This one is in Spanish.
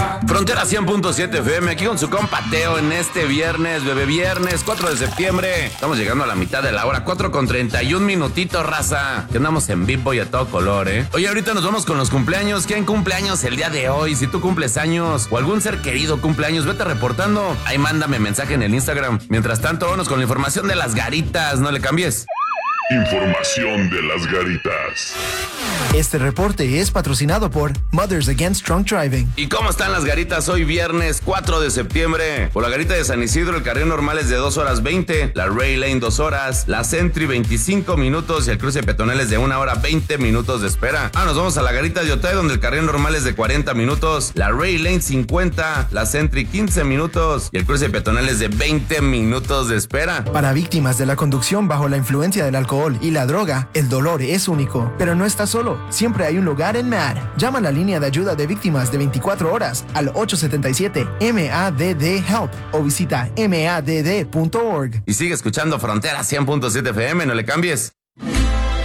Frontera 100.7 FM, aquí con su compa Teo en este viernes, bebé viernes, 4 de septiembre. Estamos llegando a la mitad de la hora, 4:31 minutitos, raza. Que andamos en vivo y a todo color, ¿eh? Oye, ahorita nos vamos con los cumpleaños. ¿Quién cumpleaños el día de hoy? Si tú cumples años o algún ser querido cumpleaños, vete reportando. Ahí mándame mensaje en el Instagram. Mientras tanto, vámonos con la información de las garitas. No le cambies. Información de las garitas. Este reporte es patrocinado por Mothers Against Drunk Driving. ¿Y cómo están las garitas hoy viernes 4 de septiembre? Por la garita de San Isidro el carril normal es de 2 horas 20, la Ray Lane 2 horas, la Sentry 25 minutos y el cruce peatonal es de 1 hora 20 minutos de espera. Nos vamos a la garita de Otay donde el carril normal es de 40 minutos, la Ray Lane 50, la Sentry 15 minutos y el cruce peatonal es de 20 minutos de espera. Para víctimas de la conducción bajo la influencia del alcohol y la droga, el dolor es único, pero no estás solo. Siempre hay un lugar en MADD. Llama a la línea de ayuda de víctimas de 24 horas al 877-MADD-HELP o visita madd.org. Y sigue escuchando Frontera 100.7 FM, no le cambies.